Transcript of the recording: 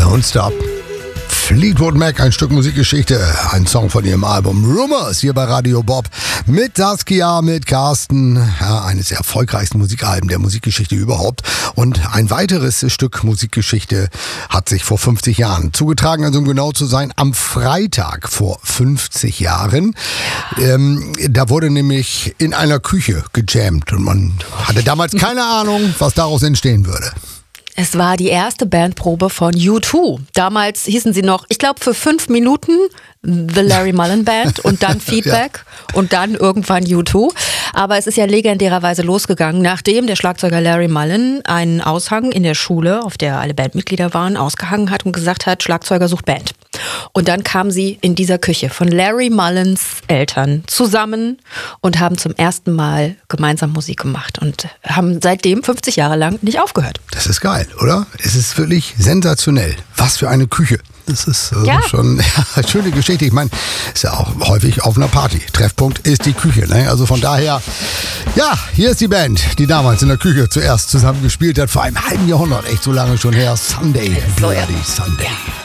Nonstop. Fleetwood Mac, ein Stück Musikgeschichte, ein Song von ihrem Album Rumors hier bei Radio Bob mit Saskia, mit Carsten, ja, eines der erfolgreichsten Musikalben der Musikgeschichte überhaupt. Und ein weiteres Stück Musikgeschichte hat sich vor 50 Jahren zugetragen, also um genau zu sein, am Freitag vor 50 Jahren. Da wurde nämlich in einer Küche gejammt und man hatte damals keine Ahnung, was daraus entstehen würde. Es war die erste Bandprobe von U2. Damals hießen sie noch, ich glaube, für 5 Minuten The Larry Mullen Band und dann Feedback und dann irgendwann U2. Aber es ist ja legendärerweise losgegangen, nachdem der Schlagzeuger Larry Mullen einen Aushang in der Schule, auf der alle Bandmitglieder waren, ausgehangen hat und gesagt hat, Schlagzeuger sucht Band. Und dann kamen sie in dieser Küche von Larry Mullens Eltern zusammen und haben zum ersten Mal gemeinsam Musik gemacht und haben seitdem 50 Jahre lang nicht aufgehört. Das ist geil, oder? Es ist wirklich sensationell. Was für eine Küche. Das ist schon eine schöne Geschichte. Ich meine, ist ja auch häufig auf einer Party. Treffpunkt ist die Küche. Ne? Also von daher, ja, hier ist die Band, die damals in der Küche zuerst zusammen gespielt hat. Vor einem halben Jahrhundert, echt so lange schon her. Sunday, Bloody Sunday.